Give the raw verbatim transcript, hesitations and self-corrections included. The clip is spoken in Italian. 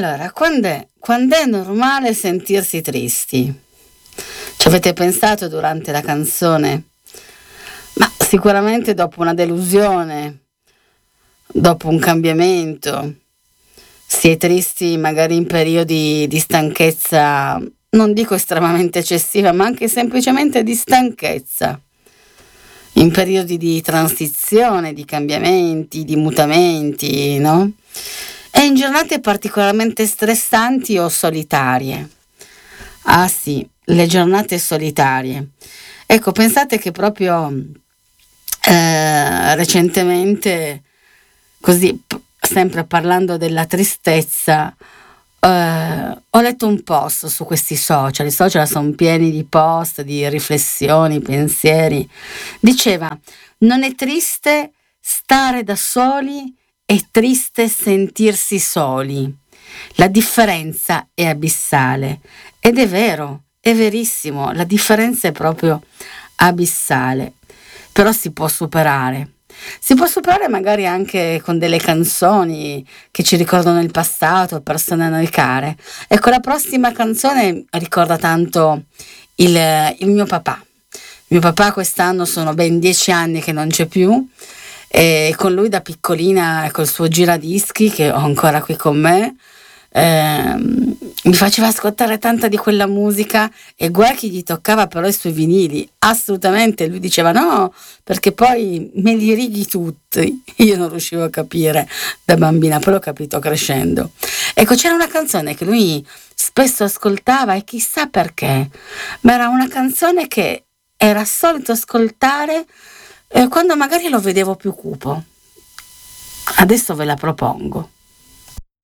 Allora, quand'è, quand'è normale sentirsi tristi? Ci avete pensato durante la canzone? Ma sicuramente dopo una delusione, dopo un cambiamento, si è tristi magari in periodi di stanchezza, non dico estremamente eccessiva, ma anche semplicemente di stanchezza, in periodi di transizione, di cambiamenti, di mutamenti, no? E in giornate particolarmente stressanti o solitarie. Ah sì, le giornate solitarie. Ecco, pensate che proprio eh, recentemente, così p- sempre parlando della tristezza, eh, ho letto un post su questi social. I social sono pieni di post, di riflessioni, pensieri. Diceva: non è triste stare da soli, è triste sentirsi soli. La differenza è abissale. Ed è vero, è verissimo, la differenza è proprio abissale. Però si può superare. Si può superare magari anche con delle canzoni che ci ricordano il passato, persone a noi care. Ecco, la prossima canzone ricorda tanto il, il mio papà. Mio papà quest'anno sono ben dieci anni che non c'è più, e con lui da piccolina, col suo giradischi che ho ancora qui con me, ehm, mi faceva ascoltare tanta di quella musica, e guai chi gli toccava però i suoi vinili, assolutamente. Lui diceva no, perché poi me li righi tutti. Io non riuscivo a capire da bambina, poi l'ho capito crescendo. Ecco, c'era una canzone che lui spesso ascoltava, e chissà perché, ma era una canzone che era solito ascoltare eh, quando magari lo vedevo più cupo. Adesso ve la propongo.